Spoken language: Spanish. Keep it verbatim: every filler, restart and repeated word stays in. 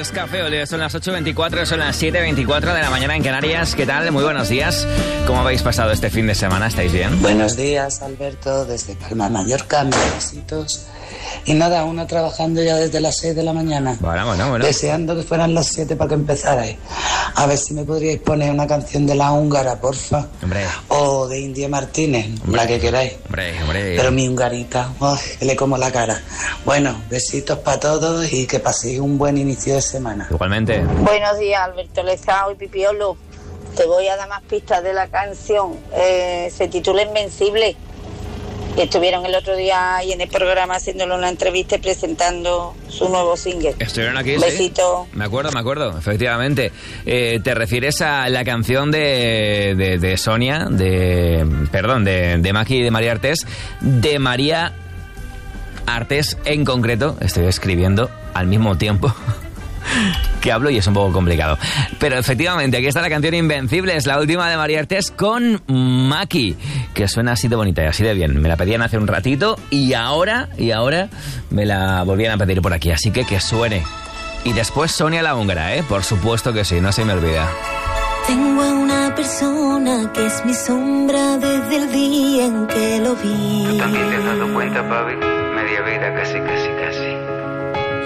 es Café Olé, son las ocho veinticuatro, son las siete veinticuatro de la mañana en Canarias. ¿Qué tal? Muy buenos días. ¿Cómo habéis pasado este fin de semana? ¿Estáis bien? Buenos días, Alberto, desde Palma Mallorca, besitos. Y nada, uno trabajando ya desde las seis de la mañana. Bueno, bueno, bueno. Deseando que fueran las siete para que empezarais. A ver si me podríais poner una canción de La Húngara, porfa. Hombre. O de India Martínez, Hombre. la que queráis. Hombre, hombre. Pero mi hungarita, ¡ay!, que le como la cara. Bueno, besitos para todos y que paséis un buen inicio de semana. Igualmente. Buenos días, Alberto Lezao y Pipiolo. Te voy a dar más pistas de la canción. Eh, se titula Invencible. Estuvieron el otro día ahí en el programa haciéndole una entrevista y presentando su nuevo single. Estuvieron aquí, Un besito. Sí. Me acuerdo, me acuerdo, efectivamente. Eh, ¿Te refieres a la canción de, de, de Sonia, de perdón, de, de Maki y de María Artés, de María Artés en concreto? Estoy escribiendo al mismo tiempo que hablo y es un poco complicado. Pero efectivamente, aquí está la canción Invencible, es la última de María Artés con Maki, que suena así de bonita y así de bien. Me la pedían hace un ratito y ahora, y ahora me la volvían a pedir por aquí, así que que suene. Y después Sonia la Húngara, ¿eh? Por supuesto que sí, no se me olvida. Tengo a una persona que es mi sombra desde el día en que lo vi. ¿También te has dado cuenta, papi? Media vida casi, casi, casi.